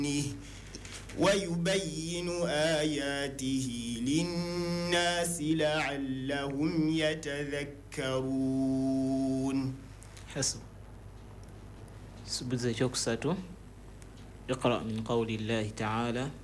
ويبين آياته للناس لعلهم يتذكرون. حسب سبزة شوكساتو. اقرأ من قول الله تعالى